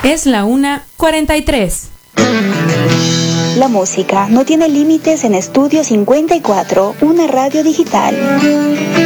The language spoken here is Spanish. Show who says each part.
Speaker 1: Es la 1:43.
Speaker 2: La música no tiene límites en Estudio 54, una radio digital.